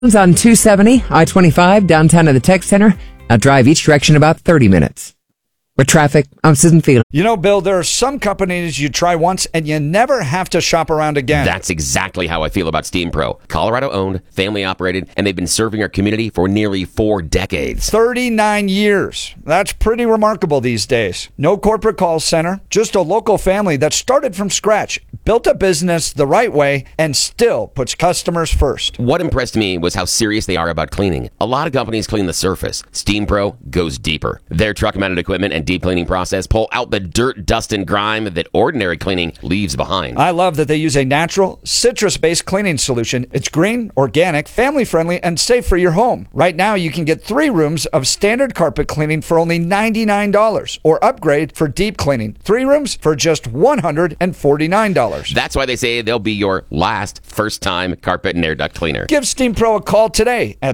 On 270, I-25, downtown to the Tech Center. Now drive each direction about 30 minutes. With traffic, I'm Susan Field. You know, Bill, there are some companies you try once and you never have to shop around again. That's exactly how I feel about SteamPro. Colorado-owned, family-operated, and they've been serving our community for nearly 4 decades. 39 years. That's pretty remarkable these days. No corporate call center, just a local family that started from scratch, built a business the right way, and still puts customers first. What impressed me was how serious they are about cleaning. A lot of companies clean the surface. SteamPro goes deeper. Their truck-mounted equipment and deep cleaning process pull out the dirt, dust, and grime that ordinary cleaning leaves behind. I love that they use a natural, citrus-based cleaning solution. It's green, organic, family-friendly, and safe for your home. Right now, you can get 3 rooms of standard carpet cleaning for only $99 or upgrade for deep cleaning. 3 rooms for just $149. That's why they say they'll be your last first-time carpet and air duct cleaner. Give SteamPro a call today at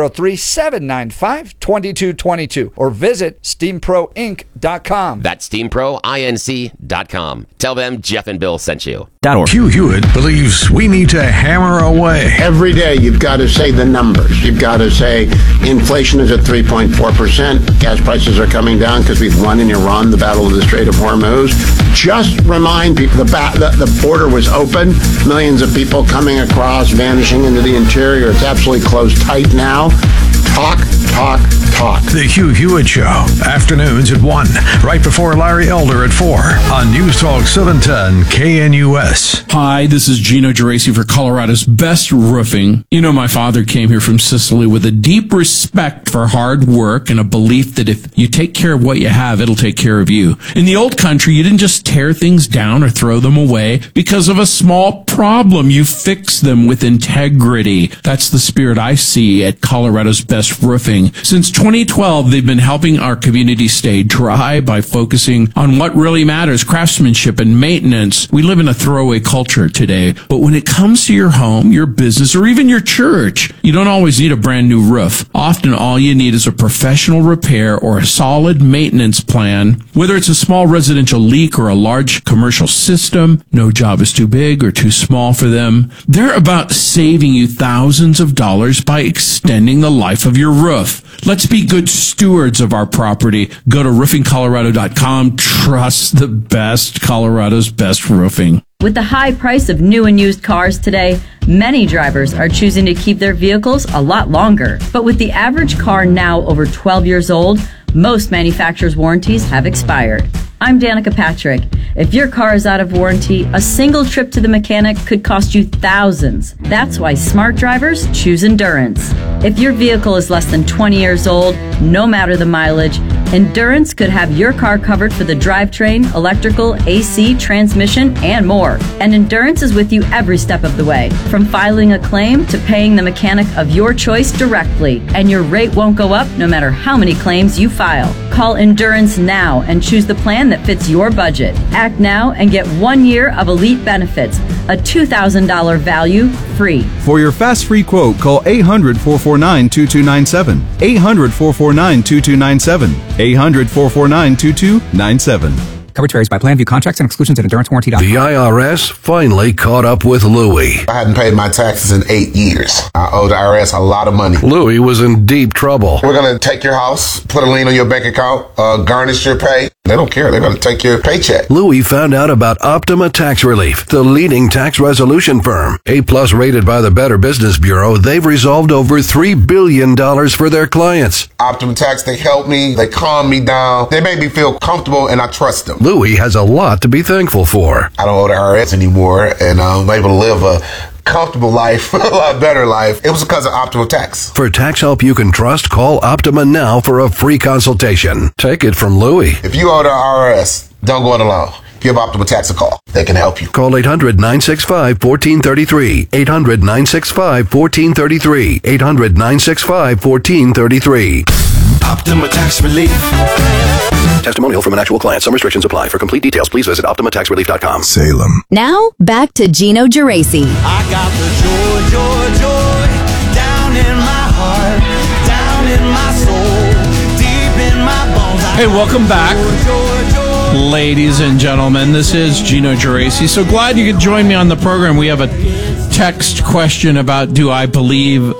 303-795-2222 or visit SteamProInc.com. That's SteamProInc.com. Tell them Jeff and Bill sent you. Hugh Hewitt believes we need to hammer away. Every day you've got to say the numbers. You've got to say inflation is at 3.4%. Gas prices are coming down because we've won in Iran the battle of the Strait of Hormuz. Just remind people the border was open. Millions of people coming across, vanishing into the interior. It's absolutely closed tight now. Talk. The Hugh Hewitt Show. Afternoons at 1. Right before Larry Elder at 4. On News Talk 710 KNUS. Hi, this is Gino Geraci for Colorado's Best Roofing. You know, my father came here from Sicily with a deep respect for hard work and a belief that if you take care of what you have, it'll take care of you. In the old country, you didn't just tear things down or throw them away because of a small problem. You fix them with integrity. That's the spirit I see at Colorado's Best Roofing. Since 2012, they've been helping our community stay dry by focusing on what really matters, craftsmanship and maintenance. We live in a throwaway culture today, but when it comes to your home, your business, or even your church, you don't always need a brand new roof. Often all you need is a professional repair or a solid maintenance plan. Whether it's a small residential leak or a large commercial system, no job is too big or too small for them. They're about saving you thousands of dollars by extending the life of your roof. Let's be good stewards of our property. Go to roofingcolorado.com. Trust the best, Colorado's Best Roofing. With the high price of new and used cars today, many drivers are choosing to keep their vehicles a lot longer. But with the average car now over 12 years old, most manufacturers' warranties have expired. I'm Danica Patrick. If your car is out of warranty, a single trip to the mechanic could cost you thousands. That's why smart drivers choose Endurance. If your vehicle is less than 20 years old, no matter the mileage, Endurance could have your car covered for the drivetrain, electrical, AC, transmission, and more. And Endurance is with you every step of the way, from filing a claim to paying the mechanic of your choice directly. And your rate won't go up no matter how many claims you file. Call Endurance now and choose the plan that fits your budget. Act now and get 1 year of elite benefits, a $2,000 value free. For your fast free quote, call 800-449-2297. 800-449-2297. 800-449-2297. Coverage varies by plan. View contracts and exclusions at EnduranceWarranty.com. The IRS finally caught up with Louie. I hadn't paid my taxes in 8 years. I owe the IRS a lot of money. Louie was in deep trouble. We're going to take your house, put a lien on your bank account, garnish your pay. They don't care. They're going to take your paycheck. Louie found out about Optima Tax Relief, the leading tax resolution firm. A-plus rated by the Better Business Bureau, they've resolved over $3 billion for their clients. Optima Tax, they help me. They calm me down. They make me feel comfortable, and I trust them. Louie has a lot to be thankful for. I don't owe the IRS anymore, and I'm able to live a comfortable life, a lot better life. It was because of Optima Tax. For tax help you can trust, call Optima now for a free consultation. Take it from Louie. If you owe the IRS, don't go it alone. Give Optima Tax a call. They can help you. Call 800-965-1433. 800-965-1433. 800-965-1433. Optima Tax Relief. Testimonial from an actual client. Some restrictions apply. For complete details, please visit OptimaTaxRelief.com. Salem. Now, back to Gino Geraci. I got the joy, joy, joy down in my heart, down in my soul, deep in my bones. Hey, welcome back, ladies and gentlemen. This is Gino Geraci. So glad you could join me on the program. We have a text question about do I believe,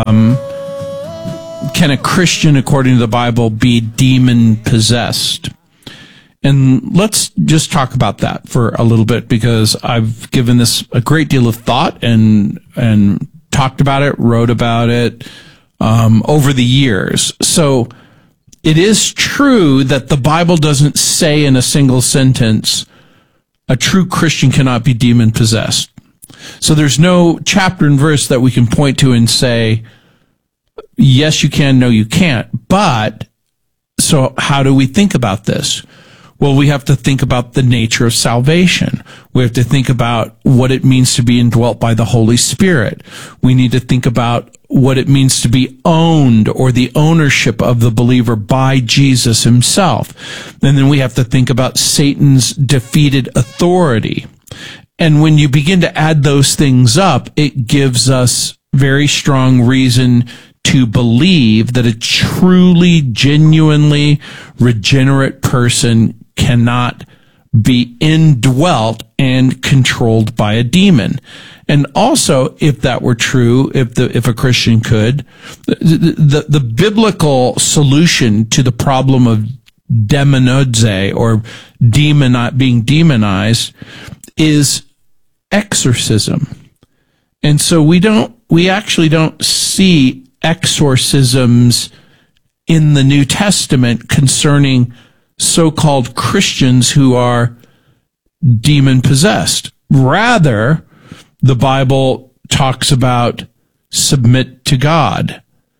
can a Christian, according to the Bible, be demon-possessed? And let's just talk about that for a little bit, because I've given this a great deal of thought and talked about it, wrote about it over the years. So it is true that the Bible doesn't say in a single sentence, a true Christian cannot be demon-possessed. So there's no chapter and verse that we can point to and say, yes, you can, no, you can't. But, so how do we think about this? Well, we have to think about the nature of salvation. We have to think about what it means to be indwelt by the Holy Spirit. We need to think about what it means to be owned, or the ownership of the believer by Jesus himself. And then we have to think about Satan's defeated authority. And when you begin to add those things up, it gives us very strong reason to believe that a truly, genuinely regenerate person cannot be indwelt and controlled by a demon. And also, if that were true, if a Christian could, the biblical solution to the problem of demonodze, or being demonized, is exorcism. And so we actually don't see exorcisms in the New Testament concerning so-called Christians who are demon-possessed. Rather, the Bible talks about submit to God,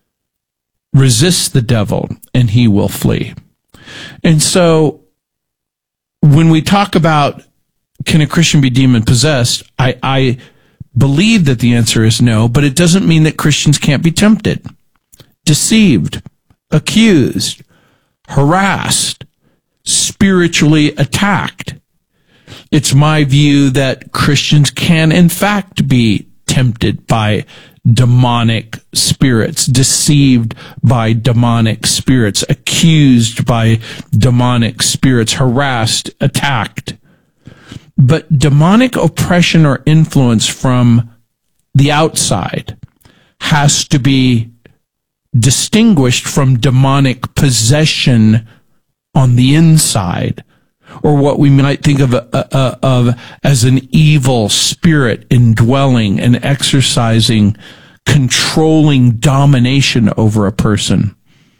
resist the devil, and he will flee. And so when we talk about can a Christian be demon-possessed, I believe that the answer is no, but it doesn't mean that Christians can't be tempted, deceived, accused, harassed, spiritually attacked. It's my view that Christians can, in fact, be tempted by demonic spirits, deceived by demonic spirits, accused by demonic spirits, harassed, attacked. But demonic oppression or influence from the outside has to be distinguished from demonic possession on the inside, or what we might think of as an evil spirit indwelling and exercising controlling domination over a person.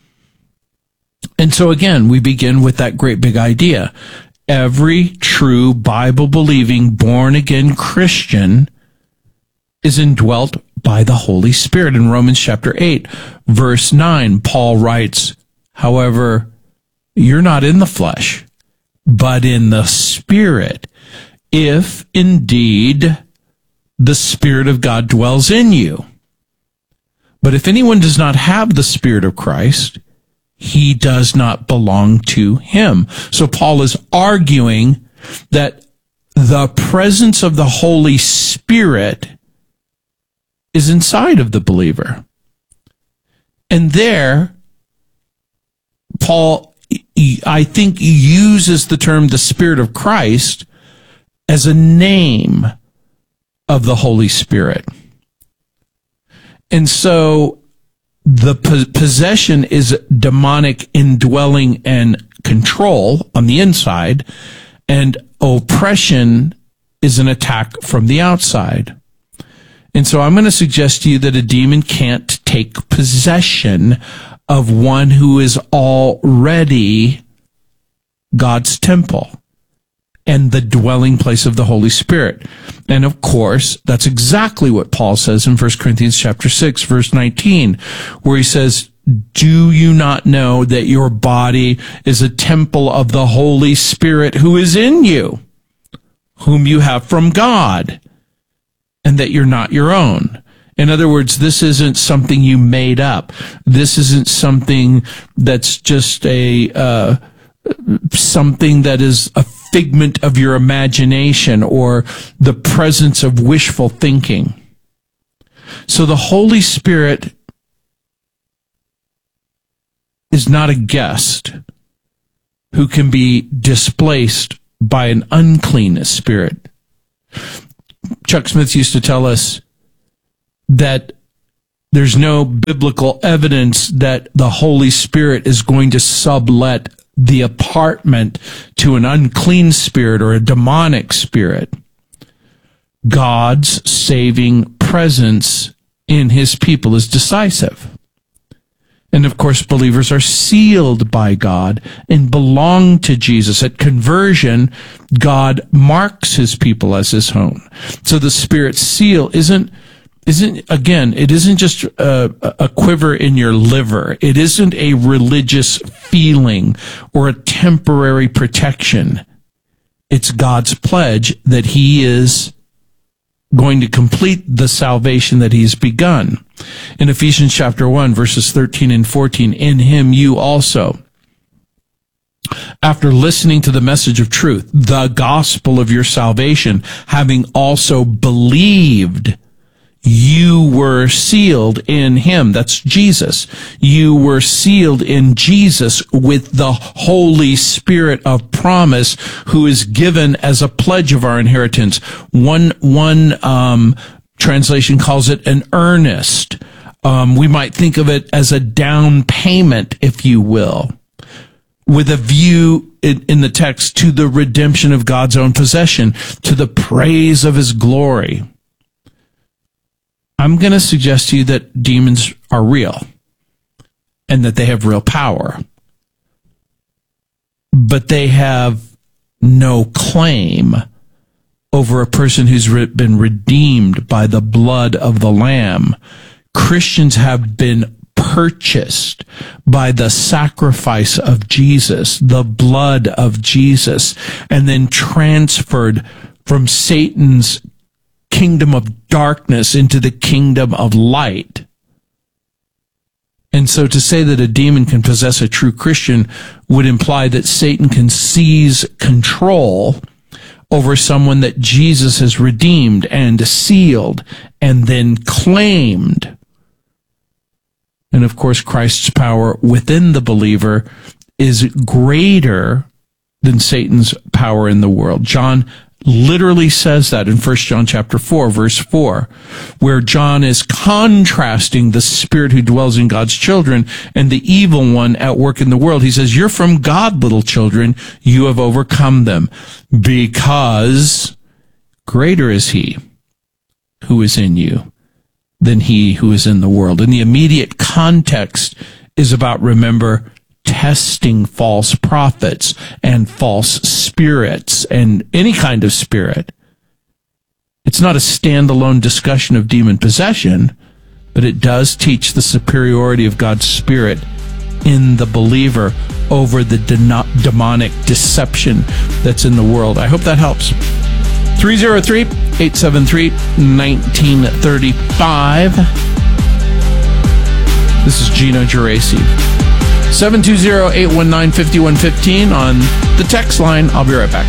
And so again, we begin with that great big idea. Every true Bible-believing, born-again Christian is indwelt by the Holy Spirit. In Romans chapter 8, verse 9, Paul writes, however, you're not in the flesh, but in the Spirit, if indeed the Spirit of God dwells in you. But if anyone does not have the Spirit of Christ, he does not belong to him. So Paul is arguing that the presence of the Holy Spirit is inside of the believer. And there, Paul, I think, uses the term the Spirit of Christ as a name of the Holy Spirit. And so the possession is demonic indwelling and control on the inside, and oppression is an attack from the outside. And so I'm going to suggest to you that a demon can't take possession of one who is already God's temple and the dwelling place of the Holy Spirit. And of course, that's exactly what Paul says in 1 Corinthians chapter 6, verse 19, where he says, do you not know that your body is a temple of the Holy Spirit who is in you, whom you have from God, and that you're not your own? In other words, this isn't something you made up. This isn't something that's just something that is a figment of your imagination or the presence of wishful thinking. So the Holy Spirit is not a guest who can be displaced by an unclean spirit. Chuck Smith used to tell us, that there's no biblical evidence that the Holy Spirit is going to sublet the apartment to an unclean spirit or a demonic spirit. God's saving presence in his people is decisive. And of course, believers are sealed by God and belong to Jesus. At conversion, God marks his people as his own. So the Spirit's seal isn't just a quiver in your liver. It isn't a religious feeling or a temporary protection. It's God's pledge that he is going to complete the salvation that he's begun. In Ephesians chapter 1, verses 13 and 14, in him you also, after listening to the message of truth, the gospel of your salvation, having also believed, you were sealed in him. That's Jesus. You were sealed in Jesus with the Holy Spirit of promise, who is given as a pledge of our inheritance. One translation calls it an earnest. We might think of it as a down payment, if you will, with a view in the text to the redemption of God's own possession, to the praise of his glory. I'm going to suggest to you that demons are real and that they have real power, but they have no claim over a person who's been redeemed by the blood of the Lamb. Christians have been purchased by the sacrifice of Jesus, the blood of Jesus, and then transferred from Satan's kingdom of darkness into the kingdom of light. And so to say that a demon can possess a true Christian would imply that Satan can seize control over someone that Jesus has redeemed and sealed and then claimed. And of course, Christ's power within the believer is greater than Satan's power in the world. John literally says that in 1 John chapter 4, verse 4, where John is contrasting the spirit who dwells in God's children and the evil one at work in the world. He says, you're from God, little children. You have overcome them, because greater is he who is in you than he who is in the world. And the immediate context is about, remember, testing false prophets and false spirits and any kind of spirit. It's not a standalone discussion of demon possession, but it does teach the superiority of God's Spirit in the believer over the demonic deception that's in the world. I hope that helps. 303-873-1935. This is Gino Geraci. 720-819-5115 on the text line. I'll be right back.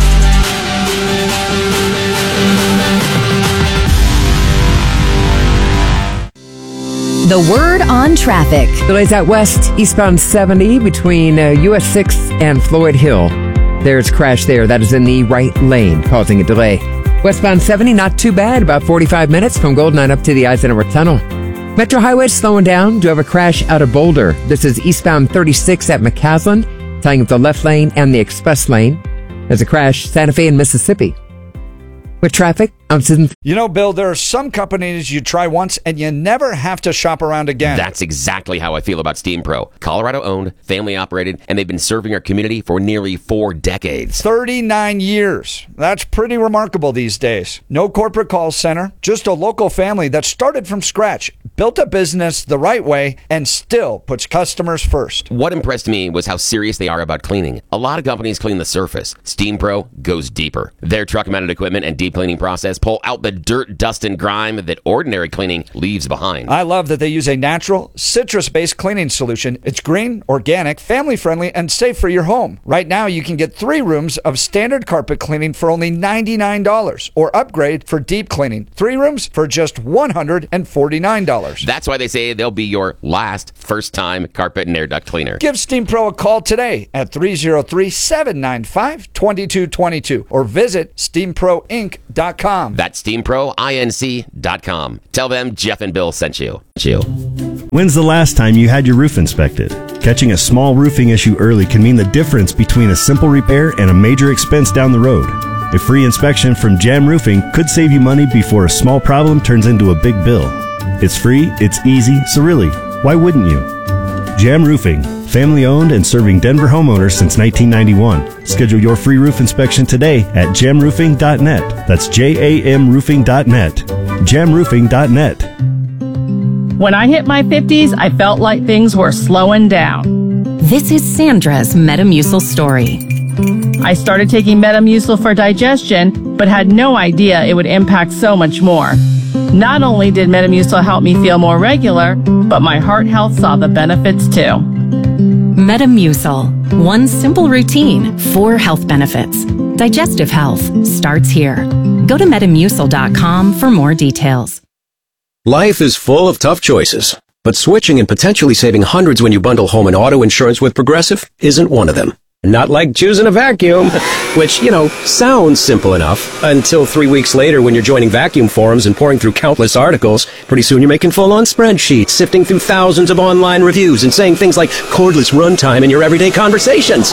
The word on traffic. Delays out west, eastbound 70 between US 6 and Floyd Hill. There's a crash there. That is in the right lane, causing a delay. Westbound 70, not too bad. About 45 minutes from Golden Line up to the Eisenhower Tunnel. Metro Highway slowing down. Do have a crash out of Boulder. This is eastbound 36 at McCaslin, tying up the left lane and the express lane. There's a crash, Santa Fe in Mississippi. With traffic, I'm Susan. You know, Bill, there are some companies you try once and you never have to shop around again. That's exactly how I feel about Steam Pro. Colorado owned, family operated, and they've been serving our community for nearly 4 decades. 39 years. That's pretty remarkable these days. No corporate call center, just a local family that started from scratch, built a business the right way, and still puts customers first. What impressed me was how serious they are about cleaning. A lot of companies clean the surface. Steam Pro goes deeper. Their truck-mounted equipment and deep cleaning process pull out the dirt, dust, and grime that ordinary cleaning leaves behind. I love that they use a natural, citrus-based cleaning solution. It's green, organic, family-friendly, and safe for your home. Right now, you can get 3 rooms of standard carpet cleaning for only $99, or upgrade for deep cleaning. 3 rooms for just $149. $9. That's why they say they'll be your last first-time carpet and air duct cleaner. Give Steam Pro a call today at 303-795-2222 or visit SteamProInc.com. That's SteamProInc.com. Tell them Jeff and Bill sent you. When's the last time you had your roof inspected? Catching a small roofing issue early can mean the difference between a simple repair and a major expense down the road. A free inspection from Jam Roofing could save you money before a small problem turns into a big bill. It's free, it's easy, so really, why wouldn't you? Jam Roofing, family owned and serving Denver homeowners since 1991. Schedule your free roof inspection today at jamroofing.net. That's JAMroofing.net. Jamroofing.net. When I hit my 50s, I felt like things were slowing down. This is Sandra's Metamucil story. I started taking Metamucil for digestion, but had no idea it would impact so much more. Not only did Metamucil help me feel more regular, but my heart health saw the benefits too. Metamucil. One simple routine, 4 health benefits. Digestive health starts here. Go to Metamucil.com for more details. Life is full of tough choices, but switching and potentially saving hundreds when you bundle home and auto insurance with Progressive isn't one of them. Not like choosing a vacuum, which, sounds simple enough until 3 weeks later when you're joining vacuum forums and pouring through countless articles. Pretty soon you're making full-on spreadsheets, sifting through thousands of online reviews and saying things like cordless runtime in your everyday conversations.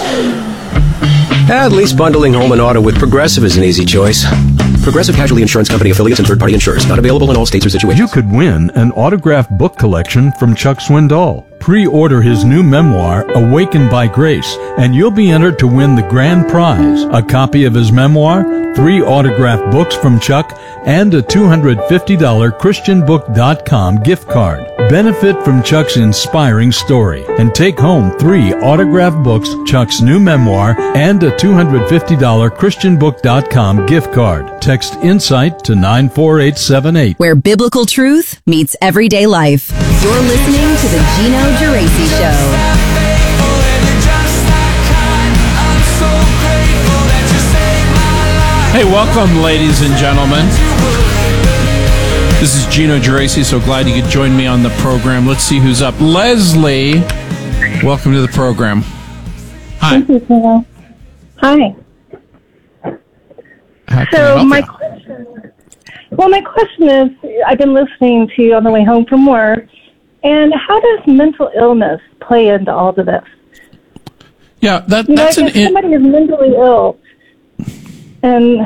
At least bundling home and auto with Progressive is an easy choice. Progressive Casualty Insurance Company affiliates and third-party insurers. Not available in all states or situations. You could win an autographed book collection from Chuck Swindoll. Pre-order his new memoir, Awakened by Grace, and you'll be entered to win the grand prize, a copy of his memoir, 3 autographed books from Chuck, and a $250 ChristianBook.com gift card. Benefit from Chuck's inspiring story and take home 3 autographed books, Chuck's new memoir, and a $250 ChristianBook.com gift card. Text INSIGHT to 94878. Where biblical truth meets everyday life. You're listening to the Gino Geraci Show. Hey, welcome, ladies and gentlemen. This is Gino Geraci, so glad you could join me on the program. Let's see who's up. Leslie, welcome to the program. Hi. Thank you, Gino. Hi. So my question is, I've been listening to you on the way home from work, and how does mental illness play into all of this? Yeah, that's if somebody is mentally ill, and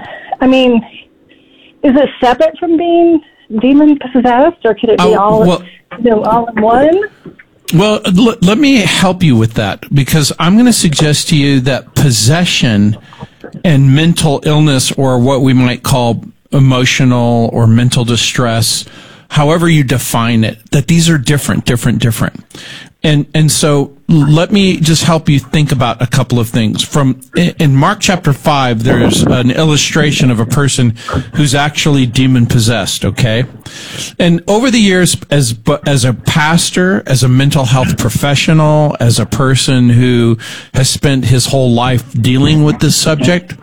is it separate from being demon possessed, or could it be all in one? Well, let me help you with that, because I'm going to suggest to you that possession and mental illness, or what we might call emotional or mental distress, however you define it, that these are different. And so let me just help you think about a couple of things. In Mark chapter 5, there's an illustration of a person who's actually demon possessed, okay? And over the years, as a pastor, as a mental health professional, as a person who has spent his whole life dealing with this subject,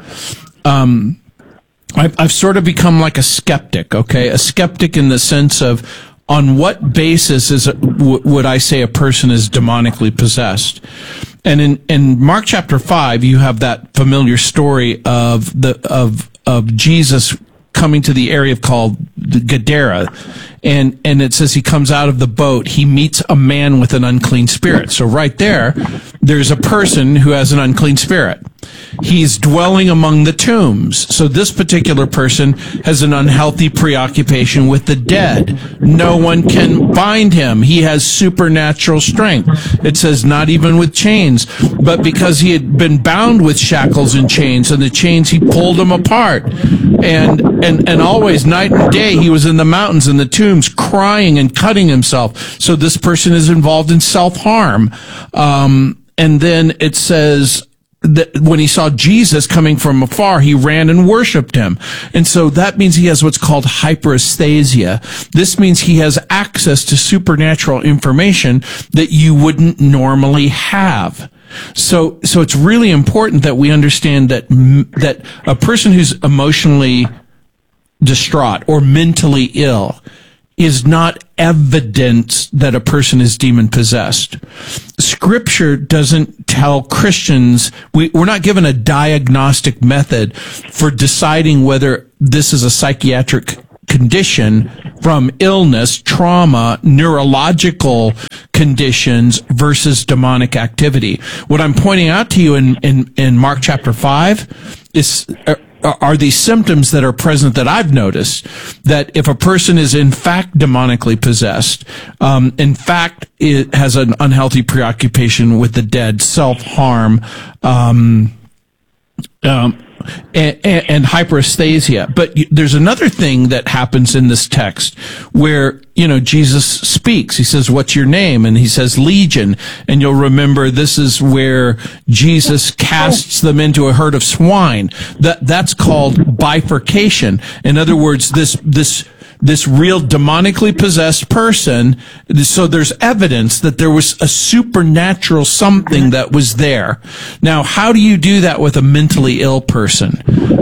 I've sort of become like a skeptic, okay? A skeptic in the sense of, on what basis would I say a person is demonically possessed? And in Mark chapter 5, you have that familiar story of Jesus coming to the area called Gadara, and it says he comes out of the boat. He meets a man with an unclean spirit. So right there's a person who has an unclean spirit. He's dwelling among the tombs. So this particular person has an unhealthy preoccupation with the dead. No one can bind him. He has supernatural strength. It says not even with chains, but because he had been bound with shackles and chains, and the chains, he pulled them apart. And always night and day he was in the mountains and the tombs crying and cutting himself. So this person is involved in self-harm. And then it says that when he saw Jesus coming from afar, he ran and worshiped him. And so that means he has what's called hyperesthesia. This means he has access to supernatural information that you wouldn't normally have. So it's really important that we understand that a person who's emotionally distraught or mentally ill is not evidence that a person is demon-possessed. Scripture doesn't tell Christians, we're not given a diagnostic method for deciding whether this is a psychiatric condition from illness, trauma, neurological conditions versus demonic activity. What I'm pointing out to you in Mark chapter 5 are these symptoms that are present that I've noticed, that if a person is in fact demonically possessed, in fact it has an unhealthy preoccupation with the dead, self-harm, and hyperesthesia. But there's another thing that happens in this text where, Jesus speaks. He says, "What's your name?" And he says, "Legion." And you'll remember this is where Jesus casts them into a herd of swine. That's called bifurcation. In other words, this real demonically possessed person, so there's evidence that there was a supernatural something that was there. Now, how do you do that with a mentally ill person?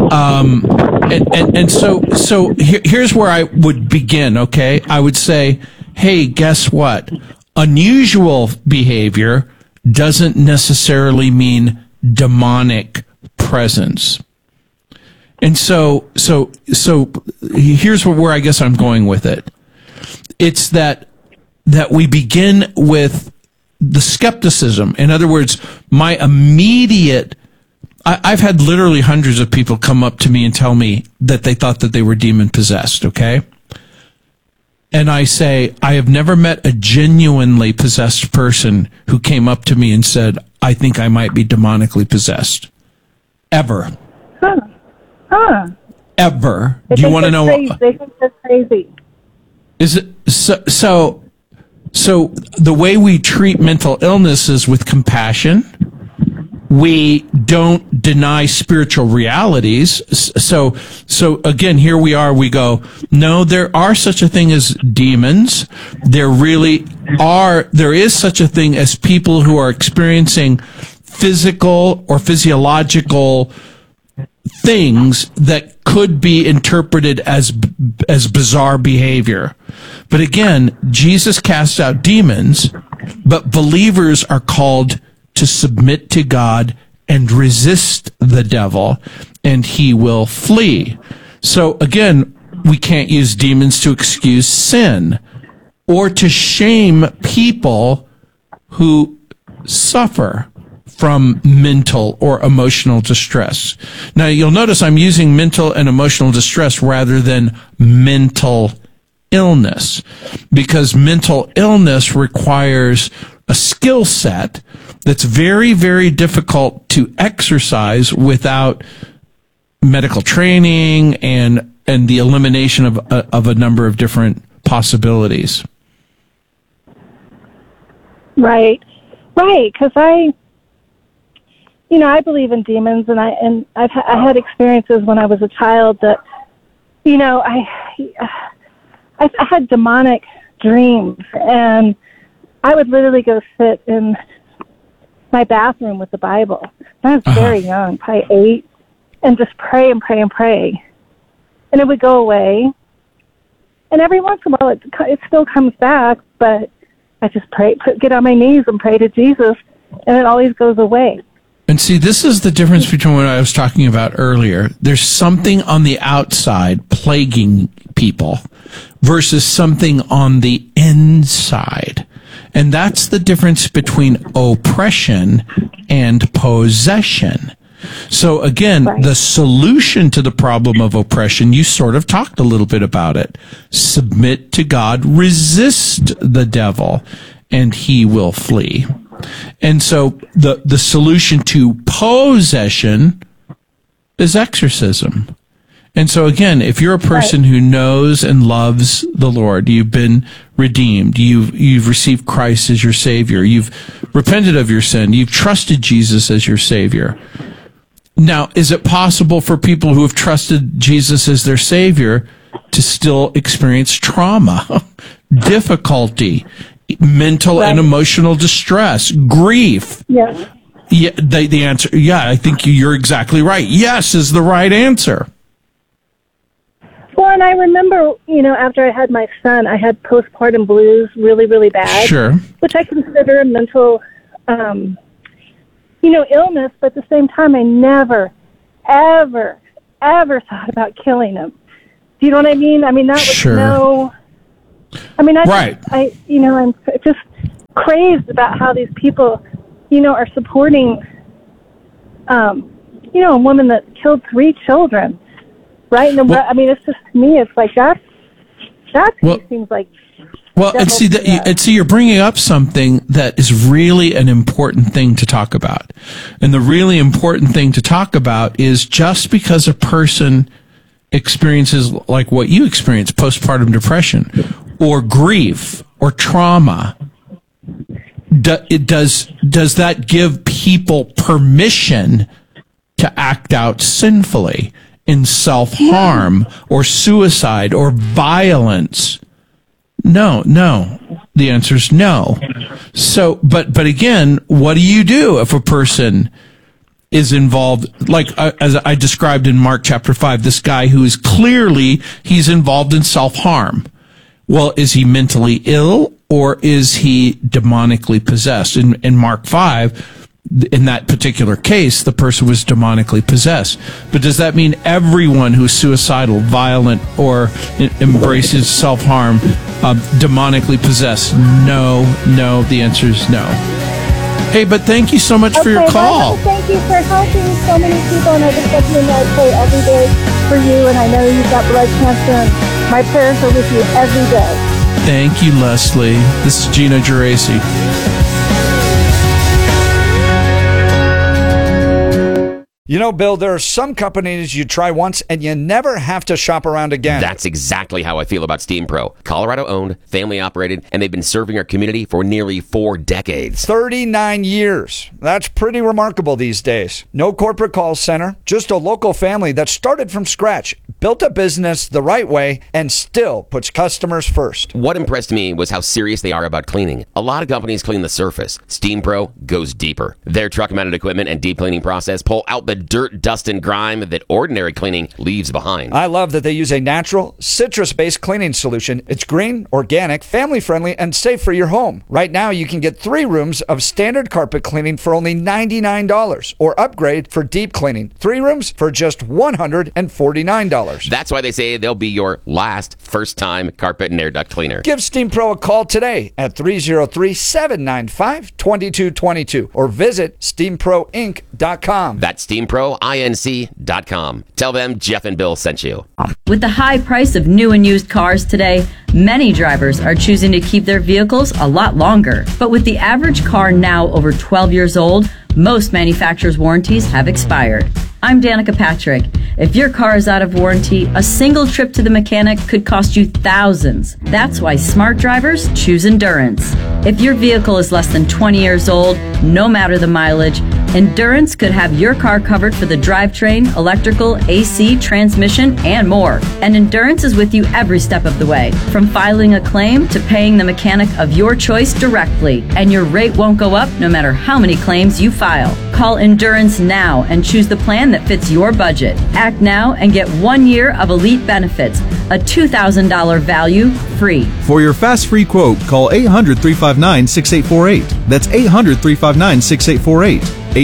So here's where I would begin, okay? I would say, hey, guess what? Unusual behavior doesn't necessarily mean demonic presence. And so here's where I guess I'm going with it. It's that we begin with the skepticism. In other words, I've had literally hundreds of people come up to me and tell me that they thought that they were demon possessed, okay? And I say, I have never met a genuinely possessed person who came up to me and said, I think I might be demonically possessed. Ever. Ever. Do you want to know? They think that's crazy. Is it so? The way we treat mental illness is with compassion. We don't deny spiritual realities. So again, here we are. We go, no, there are such a thing as demons. There is such a thing as people who are experiencing physical or physiological things that could be interpreted as bizarre behavior. But again, Jesus cast out demons, but believers are called to submit to God and resist the devil, and he will flee. So again, we can't use demons to excuse sin or to shame people who suffer from mental or emotional distress. Now, you'll notice I'm using mental and emotional distress rather than mental illness, because mental illness requires a skill set that's very, very difficult to exercise without medical training and the elimination of a number of different possibilities. Right. Because I believe in demons, and I had experiences when I was a child that, I had demonic dreams, and I would literally go sit in my bathroom with the Bible. I was very young, probably 8, and just pray and pray and pray, and it would go away. And every once in a while, it still comes back, but I just get on my knees and pray to Jesus, and it always goes away. And see, this is the difference between what I was talking about earlier. There's something on the outside plaguing people versus something on the inside. And that's the difference between oppression and possession. So again, the solution to the problem of oppression, you sort of talked a little bit about it. Submit to God, resist the devil, and he will flee. And so the solution to possession is exorcism. And so again, if you're a person who knows and loves the Lord, you've been redeemed, you've received Christ as your Savior, you've repented of your sin, you've trusted Jesus as your Savior. Now, is it possible for people who have trusted Jesus as their Savior to still experience trauma, difficulty, mental and emotional distress, grief? Yes. Yeah, the answer, I think you're exactly right. Yes is the right answer. Well, and I remember, after I had my son, I had postpartum blues really, really bad. Sure. Which I consider a mental, illness, but at the same time, I never, ever, ever thought about killing him. Do you know what I mean? I mean, that was Sure. I'm just crazed about how these people, are supporting, a woman that killed 3 children, right? And it's just, to me, it's like that seems like. Well, and see you're bringing up something that is really an important thing to talk about. And the really important thing to talk about is just because a person experiences like what you experience, postpartum depression or grief or trauma, does that give people permission to act out sinfully in self-harm or suicide or violence? No. The answer is no. So, but again, what do you do if a person is involved, like as I described in Mark chapter 5, this guy who is clearly, he's involved in self-harm. Well, is he mentally ill or is he demonically possessed? In Mark 5, in that particular case, the person was demonically possessed. But does that mean everyone who's suicidal, violent, or embraces self-harm, demonically possessed? No. The answer is no. Hey, but thank you so much for your call. Thank you for helping so many people, and I just want you to know I pray every day for you, and I know you've got blood cancer, and my prayers are with you every day. Thank you, Leslie. This is Gino Geraci. Bill, there are some companies you try once and you never have to shop around again. That's exactly how I feel about Steam Pro. Colorado owned, family operated, and they've been serving our community for nearly 4 decades. 39 years. That's pretty remarkable these days. No corporate call center, just a local family that started from scratch, built a business the right way, and still puts customers first. What impressed me was how serious they are about cleaning. A lot of companies clean the surface. Steam Pro goes deeper. Their truck-mounted equipment and deep cleaning process pull out the dirt, dust, and grime that ordinary cleaning leaves behind. I love that they use a natural, citrus-based cleaning solution. It's green, organic, family-friendly, and safe for your home. Right now, you can get 3 rooms of standard carpet cleaning for only $99 or upgrade for deep cleaning. 3 rooms for just $149. That's why they say they'll be your last first-time carpet and air duct cleaner. Give Steam Pro a call today at 303-795-2222 or visit steamproinc.com. That's SteamProINC.com. Tell them Jeff and Bill sent you. With the high price of new and used cars today, many drivers are choosing to keep their vehicles a lot longer. But with the average car now over 12 years old, most manufacturers' warranties have expired. I'm Danica Patrick. If your car is out of warranty, a single trip to the mechanic could cost you thousands. That's why smart drivers choose Endurance. If your vehicle is less than 20 years old, no matter the mileage, Endurance could have your car covered for the drivetrain, electrical, AC, transmission, and more. And Endurance is with you every step of the way, from filing a claim to paying the mechanic of your choice directly. And your rate won't go up no matter how many claims you file. Call Endurance now and choose the plan that fits your budget. Act now and get 1 year of elite benefits, a $2,000 value free. For your fast free quote, call 800-359-6848. That's 800-359-6848.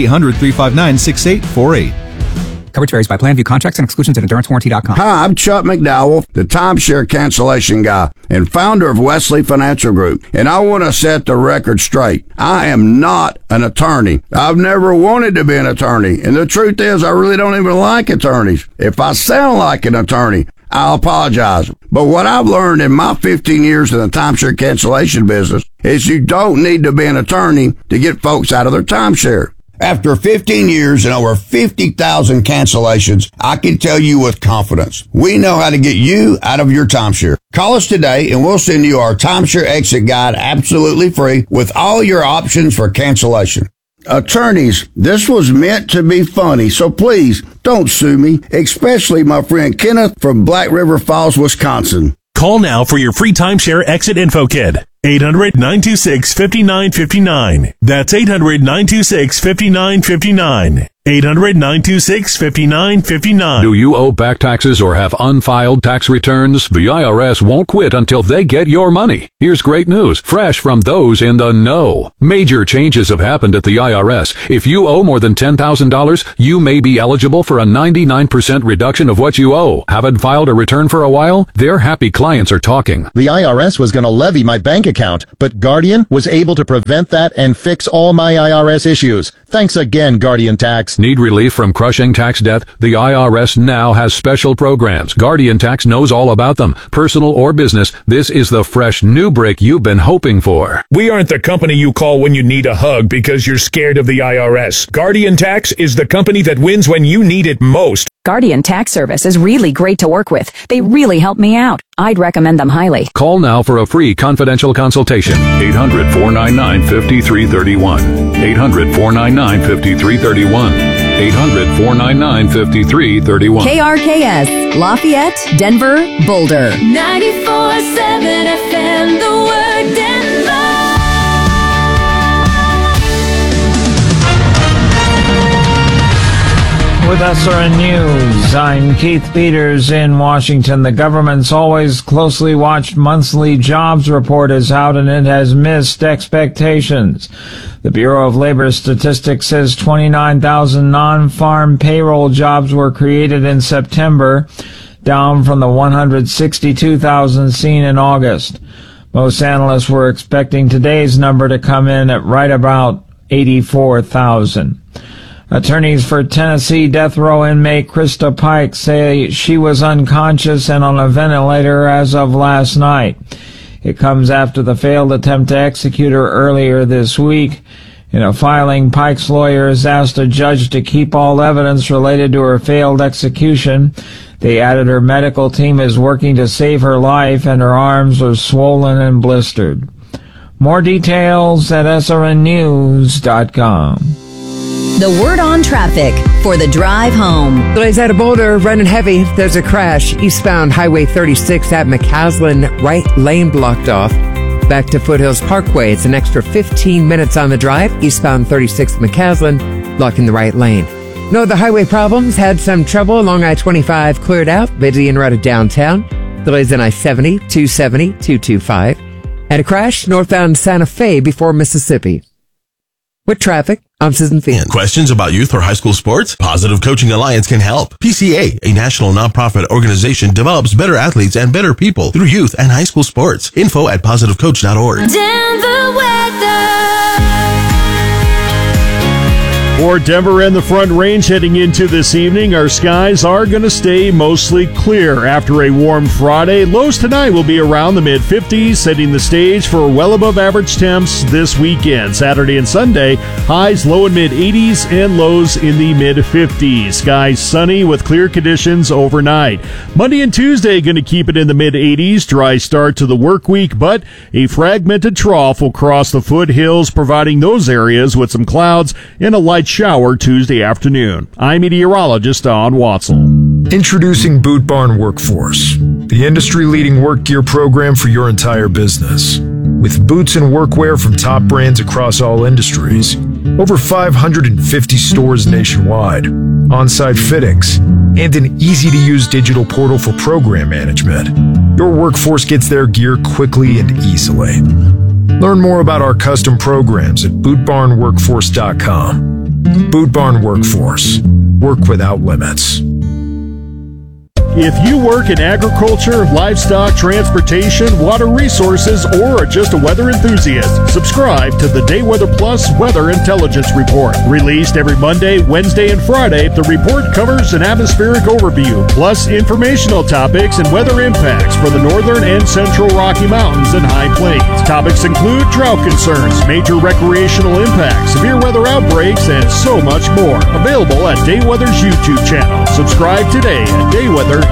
800-359-6848. Coverage varies by plan. View contracts and exclusions at EnduranceWarranty.com. Hi, I'm Chuck McDowell, the timeshare cancellation guy and founder of Wesley Financial Group. And I want to set the record straight. I am not an attorney. I've never wanted to be an attorney. And the truth is, I really don't even like attorneys. If I sound like an attorney, I'll apologize. But what I've learned in my 15 years in the timeshare cancellation business is you don't need to be an attorney to get folks out of their timeshare. After 15 years and over 50,000 cancellations, I can tell you with confidence, we know how to get you out of your timeshare. Call us today and we'll send you our timeshare exit guide absolutely free with all your options for cancellation. Attorneys, this was meant to be funny, so please don't sue me, especially my friend Kenneth from Black River Falls, Wisconsin. Call now for your free timeshare exit info kit. 800-926-5959. That's 800-926-5959. 800-926-5959. Do you owe back taxes or have unfiled tax returns? The IRS won't quit until they get your money. Here's great news, fresh from those in the know. Major changes have happened at the IRS. If you owe more than $10,000, you may be eligible for a 99% reduction of what you owe. Haven't filed a return for a while? Their happy clients are talking. The IRS was going to levy my bank account, but Guardian was able to prevent that and fix all my IRS issues. Thanks again, Guardian Tax. Need relief from crushing tax debt? The IRS now has special programs. Guardian Tax knows all about them. Personal or business, this is the fresh new break you've been hoping for. We aren't the company you call when you need a hug because you're scared of the IRS. Guardian Tax is the company that wins when you need it most. Guardian Tax Service is really great to work with. They really help me out. I'd recommend them highly. Call now for a free confidential consultation. 800-499-5331. 800-499-5331. 800-499-5331. KRKS, Lafayette, Denver, Boulder. 94.7 FM, the word Denver. With SRN News, I'm Keith Peters in Washington. The government's always closely watched monthly jobs report is out and it has missed expectations. The Bureau of Labor Statistics says 29,000 non-farm payroll jobs were created in September, down from the 162,000 seen in August. Most analysts were expecting today's number to come in at right about 84,000. Attorneys for Tennessee death row inmate Krista Pike say she was unconscious and on a ventilator as of last night. It comes after the failed attempt to execute her earlier this week. In a filing, Pike's lawyers asked a judge to keep all evidence related to her failed execution. They added her medical team is working to save her life and her arms are swollen and blistered. More details at srnnews.com. The word on traffic for the drive home. Delays out of Boulder, running heavy. There's a crash. Eastbound Highway 36 at McCaslin, right lane blocked off. Back to Foothills Parkway. It's an extra 15 minutes on the drive. Eastbound 36 McCaslin, blocking the right lane. No other highway problems. Had some trouble along I-25, cleared out. Busy en route to downtown. Delays in I-70, 270, 225. And a crash northbound Santa Fe before Mississippi. With traffic, I'm Susan Finn. Questions about youth or high school sports? Positive Coaching Alliance can help. PCA, a national nonprofit organization, develops better athletes and better people through youth and high school sports. Info at positivecoach.org. Denver weather. For Denver and the Front Range heading into this evening, our skies are going to stay mostly clear after a warm Friday. Lows tonight will be around the mid-50s, setting the stage for well above average temps this weekend. Saturday and Sunday, highs low and mid-80s and lows in the mid-50s. Skies sunny with clear conditions overnight. Monday and Tuesday going to keep it in the mid-80s. Dry start to the work week, but a fragmented trough will cross the foothills, providing those areas with some clouds and a light shower Tuesday afternoon. I'm meteorologist Don Watzel. Introducing Boot Barn Workforce, the industry-leading work gear program for your entire business. With boots and workwear from top brands across all industries, over 550 stores nationwide, on-site fittings, and an easy-to-use digital portal for program management, your workforce gets their gear quickly and easily. Learn more about our custom programs at bootbarnworkforce.com. Boot Barn Workforce. Work without limits. If you work in agriculture, livestock, transportation, water resources, or are just a weather enthusiast, subscribe to the Day Weather Plus Weather Intelligence Report. Released every Monday, Wednesday, and Friday, the report covers an atmospheric overview, plus informational topics and weather impacts for the northern and central Rocky Mountains and High Plains. Topics include drought concerns, major recreational impacts, severe weather outbreaks, and so much more. Available at Day Weather's YouTube channel. Subscribe today at dayweather.com.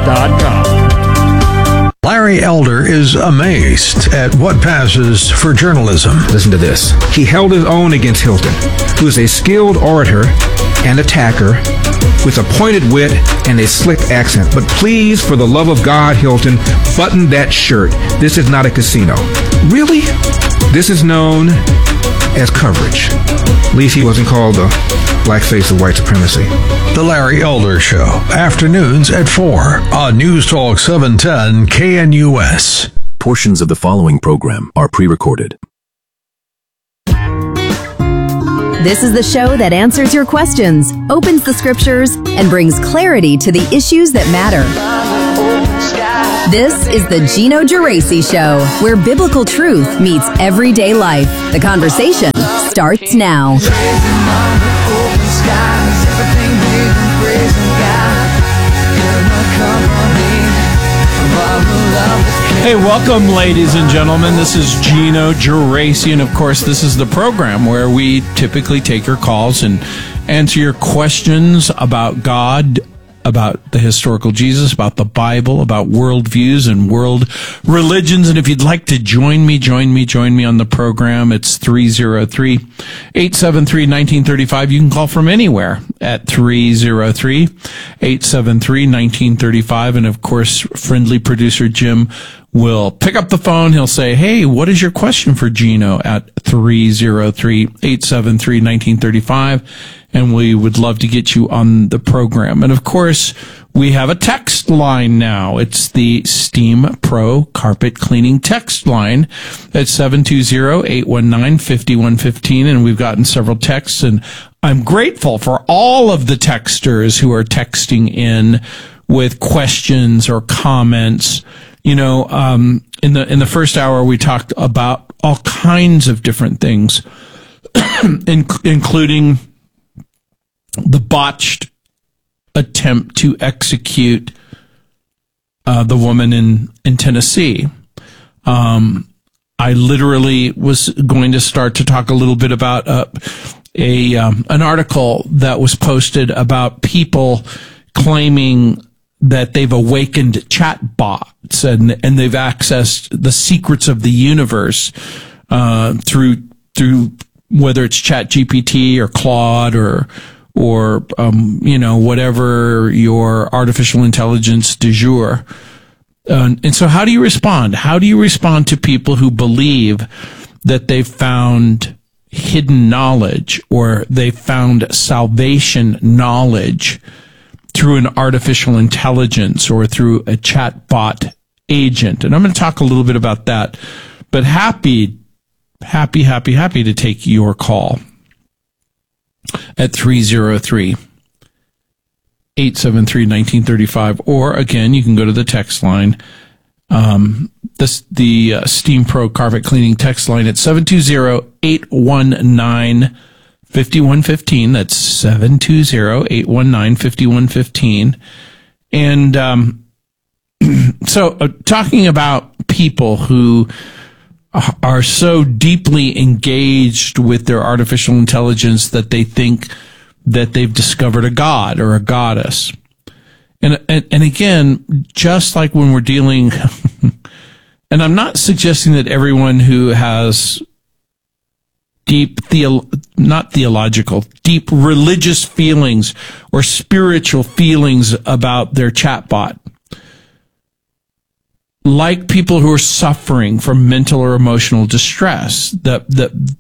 Larry Elder is amazed at what passes for journalism. Listen to this. He held his own against Hilton, who is a skilled orator and attacker with a pointed wit and a slick accent. But please, for the love of God, Hilton, button that shirt. This is not a casino. Really? This is known as coverage. At least he wasn't called the blackface and white supremacy. The Larry Elder Show, afternoons at 4 on News Talk 710 KNUS. Portions of the following program are pre-recorded. This is the show that answers your questions, opens the scriptures, and brings clarity to the issues that matter. This is the Gino Geraci Show, where biblical truth meets everyday life. The conversation starts now. Hey, welcome, ladies and gentlemen. This is Gino Geraci, and of course, this is the program where we typically take your calls and answer your questions about God, about the historical Jesus, about the Bible, about worldviews and world religions. And if you'd like to join me on the program, it's 303-873-1935. You can call from anywhere at 303-873-1935. And of course, friendly producer Jim will pick up the phone. He'll say, hey, what is your question for Gino at 303-873-1935? And we would love to get you on the program. And of course, we have a text line now. It's the Steam Pro Carpet Cleaning text line at 720-819-5115. And we've gotten several texts, and I'm grateful for all of the texters who are texting in with questions or comments. You know, in the first hour, we talked about all kinds of different things, including the botched attempt to execute the woman in Tennessee. I literally was going to start to talk a little bit about an article that was posted about people claiming that they've awakened chatbots and they've accessed the secrets of the universe through whether it's ChatGPT or Claude or whatever your artificial intelligence du jour. And so how do you respond? How do you respond to people who believe that they've found hidden knowledge or they've found salvation knowledge through an artificial intelligence or through a chatbot agent? And I'm going to talk a little bit about that, but happy to take your call at 303-873-1935, or again, you can go to the text line, the Steam Pro Carpet Cleaning text line at 720-819-5115. That's 720-819-5115. And so talking about people who are so deeply engaged with their artificial intelligence that they think that they've discovered a god or a goddess. And again, just like when we're dealing, and I'm not suggesting that everyone who has deep religious feelings or spiritual feelings about their chatbot, like people who are suffering from mental or emotional distress, the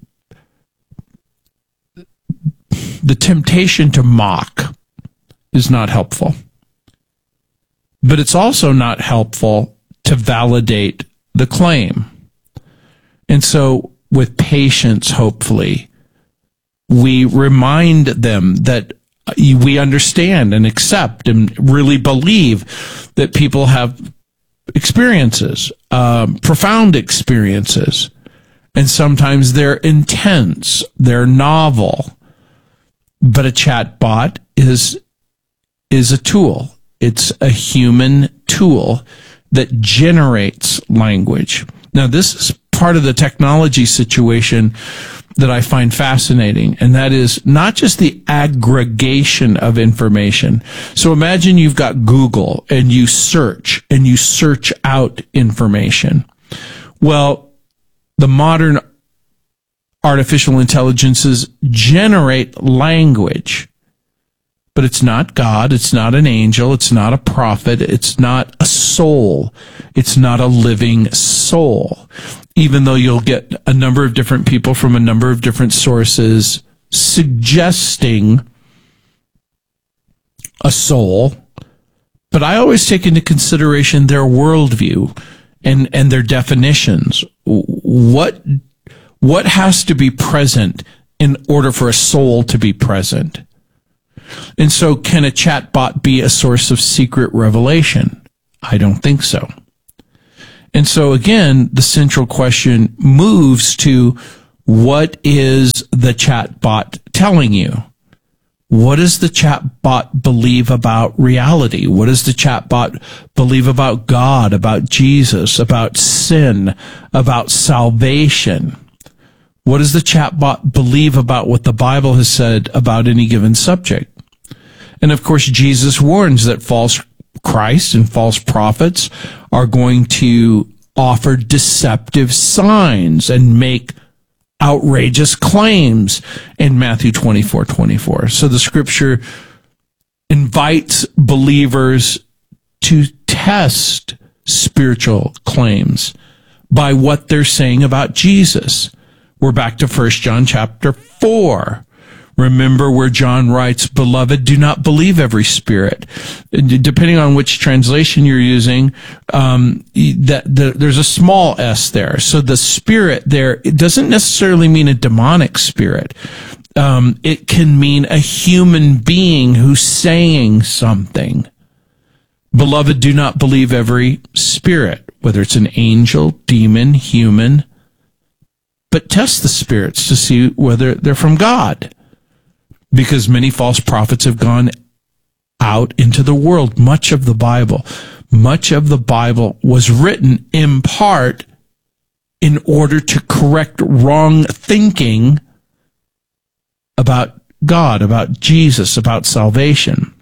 temptation to mock is not helpful. But it's also not helpful to validate the claim. And so with patience, hopefully, we remind them that we understand and accept and really believe that people have experiences, profound experiences, and sometimes they're intense, they're novel. But a chatbot is a tool. It's a human tool that generates language. Now, this is part of the technology situation that I find fascinating, and that is not just the aggregation of information. So imagine you've got Google and you search out information. Well, the modern artificial intelligences generate language, but it's not God, it's not an angel, it's not a prophet, it's not a soul, it's not a living soul. Even though you'll get a number of different people from a number of different sources suggesting a soul, but I always take into consideration their worldview and their definitions. What has to be present in order for a soul to be present? And so, can a chatbot be a source of secret revelation? I don't think so. And so, again, the central question moves to, what is the chatbot telling you? What does the chatbot believe about reality? What does the chatbot believe about God, about Jesus, about sin, about salvation? What does the chatbot believe about what the Bible has said about any given subject? And of course, Jesus warns that false Christ and false prophets are going to offer deceptive signs and make outrageous claims in Matthew 24:24. So the scripture invites believers to test spiritual claims by what they're saying about Jesus. We're back to 1 John chapter 4. Remember where John writes, "Beloved, do not believe every spirit." Depending on which translation you're using, there's a small s there. So the spirit there, it doesn't necessarily mean a demonic spirit. It can mean a human being who's saying something. Beloved, do not believe every spirit, whether it's an angel, demon, human, but test the spirits to see whether they're from God. Because many false prophets have gone out into the world. Much of the Bible was written in part in order to correct wrong thinking about God, about Jesus, about salvation.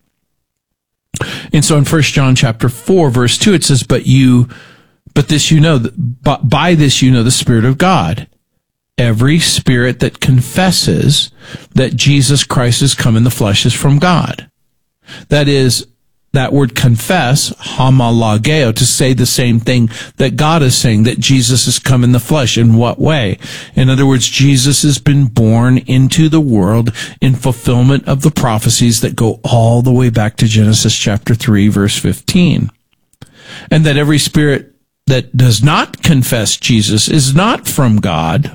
And so in 1 John chapter 4, verse 2, it says, by this you know the Spirit of God. Every spirit that confesses that Jesus Christ has come in the flesh is from God. That is, that word confess, homologeo, to say the same thing that God is saying, that Jesus has come in the flesh. In what way? In other words, Jesus has been born into the world in fulfillment of the prophecies that go all the way back to Genesis chapter 3, verse 15. And that every spirit that does not confess Jesus is not from God.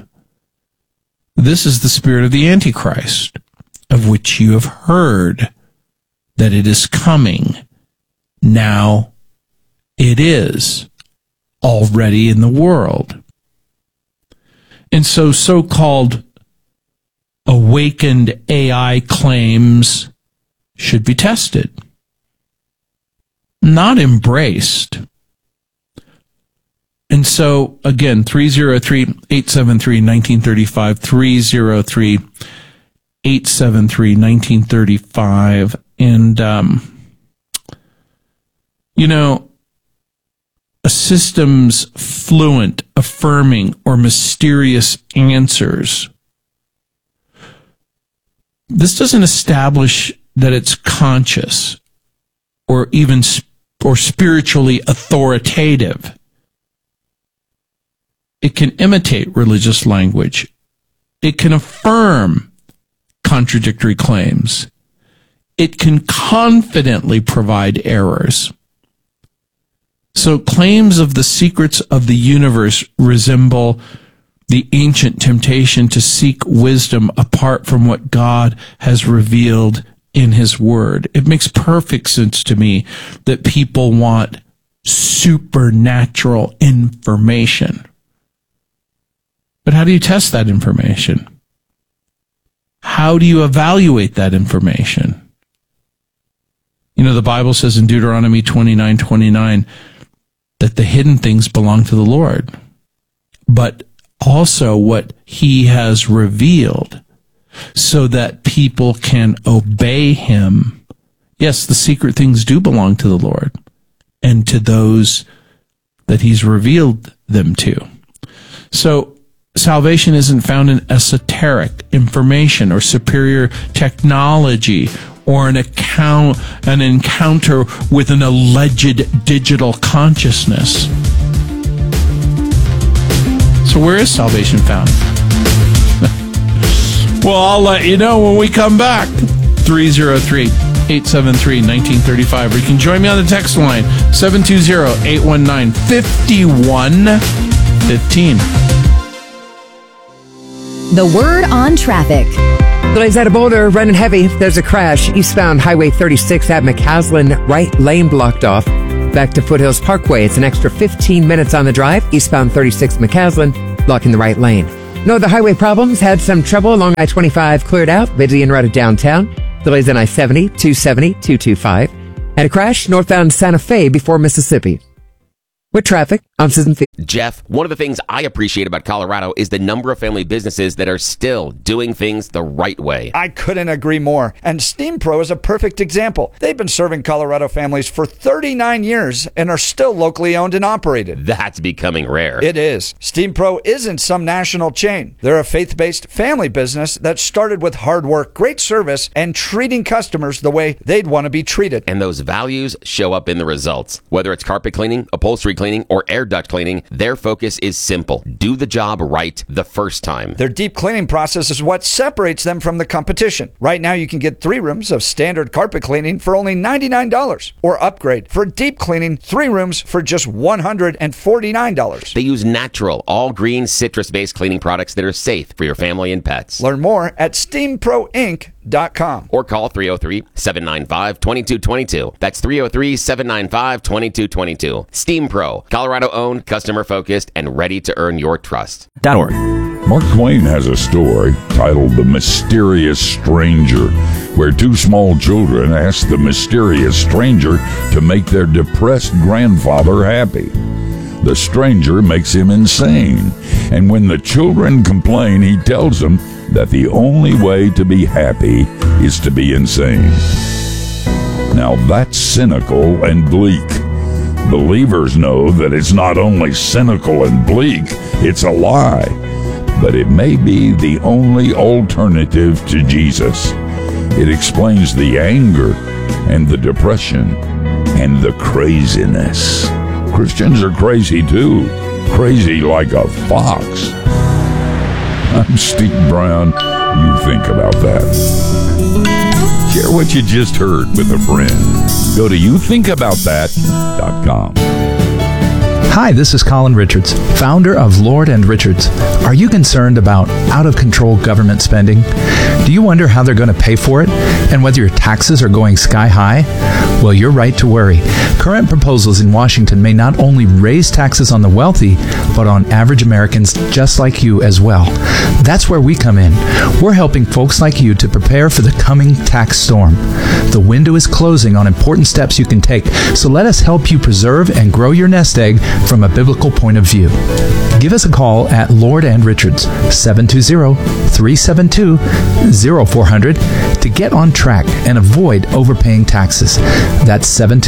This is the spirit of the Antichrist, of which you have heard that it is coming. Now it is already in the world. And so-called awakened AI claims should be tested, not embraced. And so, again, 303-873-1935, 303-873-1935. And, a system's fluent, affirming, or mysterious answers, this doesn't establish that it's conscious or even or spiritually authoritative. It can imitate religious language. It can affirm contradictory claims. It can confidently provide errors. So claims of the secrets of the universe resemble the ancient temptation to seek wisdom apart from what God has revealed in His Word. It makes perfect sense to me that people want supernatural information. But how do you test that information? How do you evaluate that information? The Bible says in Deuteronomy 29:29 that the hidden things belong to the Lord, but also what He has revealed so that people can obey Him. Yes, the secret things do belong to the Lord and to those that He's revealed them to. So, salvation isn't found in esoteric information or superior technology or an encounter with an alleged digital consciousness. So where is salvation found? Well, I'll let you know when we come back. 303 873-1935. Or you can join me on the text line, 720-819-5115. The word on traffic. Delays out of Boulder, running heavy. There's a crash. Eastbound Highway 36 at McCaslin, right lane blocked off. Back to Foothills Parkway. It's an extra 15 minutes on the drive. Eastbound 36 McCaslin, blocking the right lane. No other highway problems. Had some trouble along I-25, cleared out. Busy and right downtown. Delays on I-70, 270, 225. And a crash northbound Santa Fe before Mississippi. With traffic, I'm Susan Fee. Jeff, one of the things I appreciate about Colorado is the number of family businesses that are still doing things the right way. I couldn't agree more. And Steam Pro is a perfect example. They've been serving Colorado families for 39 years and are still locally owned and operated. That's becoming rare. It is. Steam Pro isn't some national chain. They're a faith-based family business that started with hard work, great service, and treating customers the way they'd want to be treated. And those values show up in the results. Whether it's carpet cleaning, upholstery cleaning, or air duct cleaning, their focus is simple. Do the job right the first time. Their deep cleaning process is what separates them from the competition. Right now, you can get 3 rooms of standard carpet cleaning for only $99, or upgrade for deep cleaning 3 rooms for just $149. They use natural, all-green, citrus-based cleaning products that are safe for your family and pets. Learn more at steamproinc.com. Or call 303-795-2222. That's 303-795-2222. Steam Pro. Colorado-owned, customer-focused, and ready to earn your trust. .org. Mark Twain has a story titled The Mysterious Stranger, where 2 small children ask the mysterious stranger to make their depressed grandfather happy. The stranger makes him insane, and when the children complain, he tells them that the only way to be happy is to be insane. Now that's cynical and bleak. Believers know that it's not only cynical and bleak, it's a lie. But it may be the only alternative to Jesus. It explains the anger and the depression and the craziness. Christians are crazy too. Crazy like a fox. I'm Steve Brown. You think about that. Share what you just heard with a friend. Go to youthinkaboutthat.com. Hi, this is Colin Richards, founder of Lord & Richards. Are you concerned about out-of-control government spending? Do you wonder how they're going to pay for it and whether your taxes are going sky high? Well, you're right to worry. Current proposals in Washington may not only raise taxes on the wealthy, but on average Americans just like you as well. That's where we come in. We're helping folks like you to prepare for the coming tax storm. The window is closing on important steps you can take, so let us help you preserve and grow your nest egg from a biblical point of view. Give us a call at Lord & Richards, 720-372-0400 to get on track and avoid overpaying taxes. That's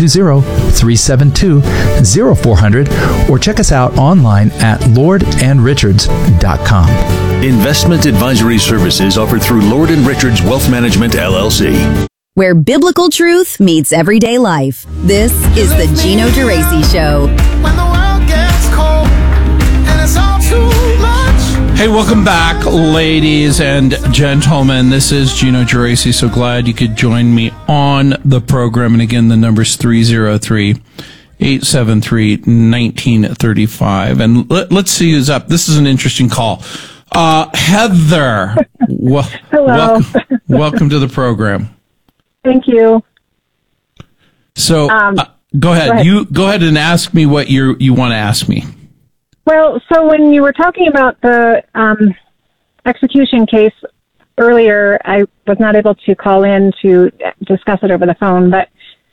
720-372-0400, or check us out online at lordandrichards.com. Investment advisory services offered through Lord & Richards Wealth Management, LLC. Where biblical truth meets everyday life. This is the Gino Geraci Show. Hey, welcome back, ladies and gentlemen. This is Gino Geraci. So glad you could join me on the program. And again, the number's 303-873-1935. And let's see who's up. This is an interesting call. Heather, hello. Welcome to the program. Thank you. So, go ahead. You go ahead and ask me what you want to ask me. Well, so when you were talking about the execution case earlier, I was not able to call in to discuss it over the phone, but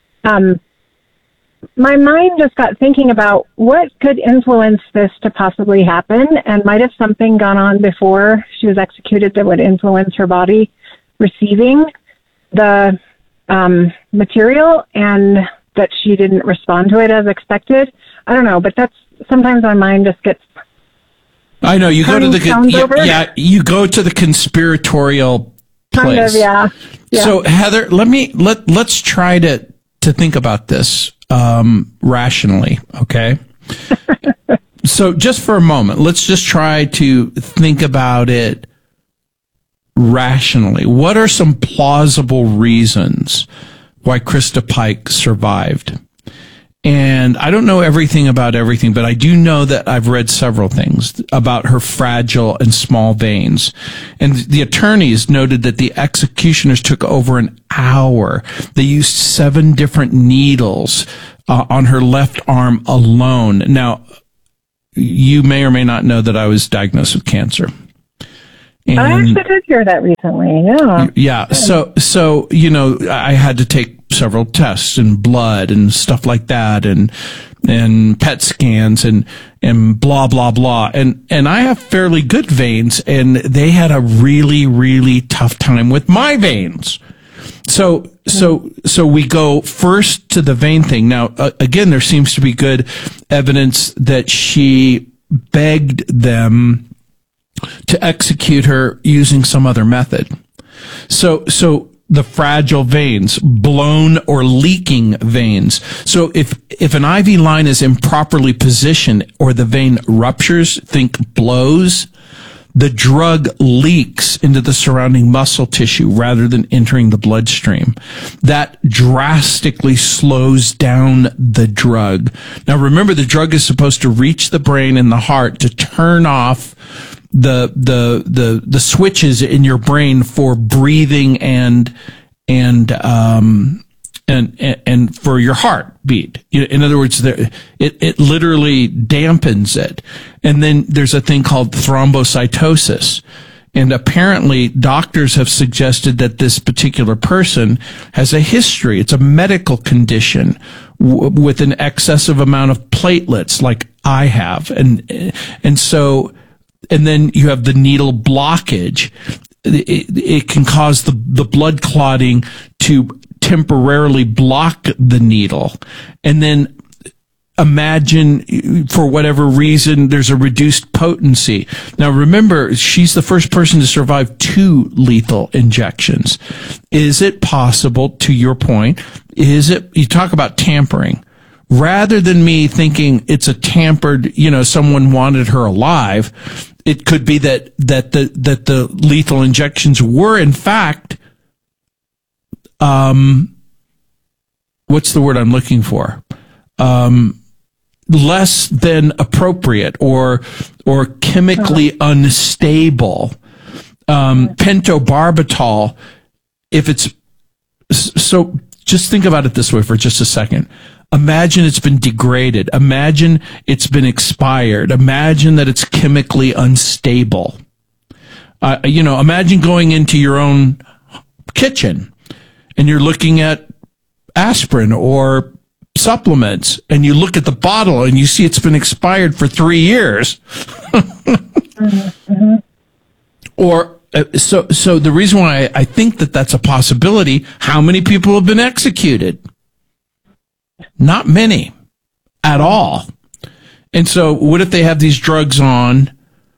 my mind just got thinking about what could influence this to possibly happen, and might have something gone on before she was executed that would influence her body receiving the material, and that she didn't respond to it as expected. I don't know, but that's sometimes my mind just gets. I know you go to you go to the conspiratorial place. Kind of, yeah. So Heather, let's try to think about this rationally, okay? So just for a moment, let's just try to think about it rationally. What are some plausible reasons why Krista Pike survived. And I don't know everything about everything, but I do know that I've read several things about her fragile and small veins. And the attorneys noted that the executioners took over an hour. They used 7 different needles on her left arm alone. Now, you may or may not know that I was diagnosed with cancer. And I actually did hear that recently. Yeah. Yeah. So, you know, I had to take several tests and blood and stuff like that and PET scans and blah, blah, blah. And I have fairly good veins, and they had a really, really tough time with my veins. So we go first to the vein thing. Now, again, there seems to be good evidence that she begged them to execute her using some other method. So the fragile veins, blown or leaking veins. So if an IV line is improperly positioned or the vein ruptures, think blows, the drug leaks into the surrounding muscle tissue rather than entering the bloodstream. That drastically slows down the drug. Now remember, the drug is supposed to reach the brain and the heart to turn off the switches in your brain for breathing and for your heartbeat. In other words, it literally dampens it. And then there's a thing called thrombocytosis. And apparently doctors have suggested that this particular person has a history. It's a medical condition with an excessive amount of platelets like I have. And so, and then you have the needle blockage. It can cause the blood clotting to temporarily block the needle. And then imagine, for whatever reason, there's a reduced potency. Now remember, she's the first person to survive 2 lethal injections. Is it possible, to your point, you talk about tampering. Rather than me thinking it's a tampered, someone wanted her alive, it could be that the lethal injections were in fact, what's the word I'm looking for? Less than appropriate or chemically unstable. Pentobarbital, if it's, so just think about it this way for just a second. Imagine it's been degraded. Imagine it's been expired. Imagine that it's chemically unstable. Imagine going into your own kitchen and you're looking at aspirin or supplements and you look at the bottle and you see it's been expired for 3 years. Mm-hmm. Or so the reason why I think that that's a possibility, how many people have been executed? Not many at all. And so what if they have these drugs on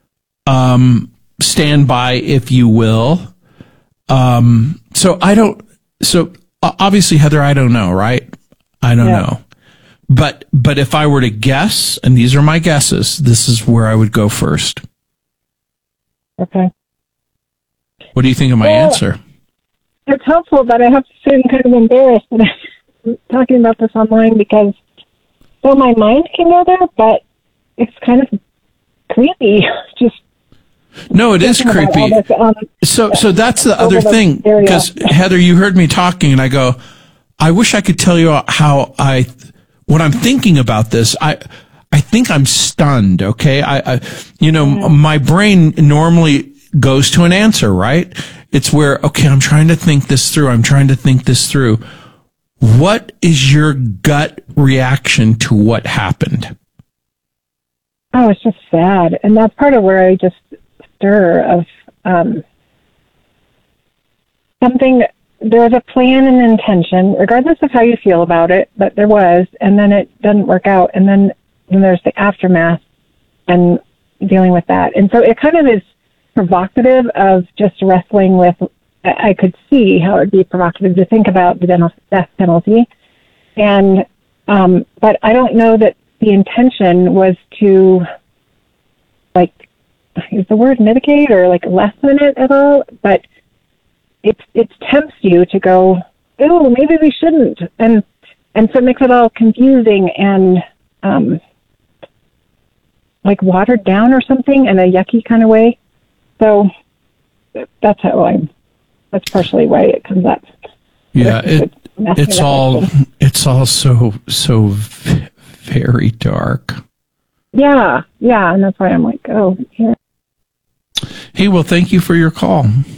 standby, if you will? So obviously, Heather, I don't know, right? I don't know. But if I were to guess, and these are my guesses, this is where I would go first. Okay. What do you think of my answer? It's helpful, but I have to say I'm kind of embarrassed that I'm talking about this online because, well, my mind can go there, but it's kind of creepy. No, it is creepy. So that's the other thing, because Heather, you heard me talking, and I go, I wish I could tell you what I'm thinking about this. I think I'm stunned. Okay, my brain normally goes to an answer, right? It's where, okay, I'm trying to think this through. What is your gut reaction to what happened? Oh, it's just sad, and that's part of where I just stir of something. There was a plan and intention, regardless of how you feel about it, but there was, and then it doesn't work out, and then there's the aftermath and dealing with that. And so it kind of is provocative of just wrestling with, I could see how it would be provocative to think about the death penalty. And, but I don't know that the intention was to, is the word mitigate or lessen it at all, but it tempts you to go, ew, maybe we shouldn't. And so it makes it all confusing and like watered down or something in a yucky kind of way. So that's that's partially why it comes up. Yeah, it's all so very dark. Yeah, and that's why I'm like, oh, yeah. Hey, well, thank you for your call.